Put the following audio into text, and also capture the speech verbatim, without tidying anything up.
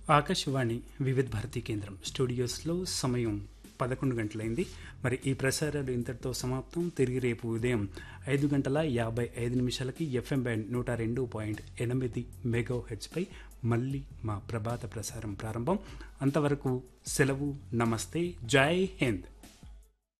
ఆకాశవాణి వివిధ భారతీ కేంద్రం స్టూడియోస్లో సమయం పదకొండు గంటలైంది. మరి ఈ ప్రసారాలు ఇంతటితో సమాప్తం. తిరిగి రేపు ఉదయం ఐదు గంటల యాభై ఐదు నిమిషాలకి ఎఫ్ఎం బ్యాండ్ నూట రెండు పాయింట్ ఎనిమిది మెగా హెచ్పై మళ్ళీ మా ప్రభాత ప్రసారం ప్రారంభం. అంతవరకు సెలవు. నమస్తే. జై హింద్.